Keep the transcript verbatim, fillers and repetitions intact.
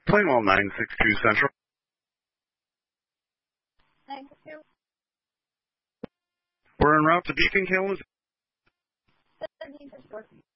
Plainwell nine six two Central. nine six two. We're en route to Beacon, Kalamazoo. seventeen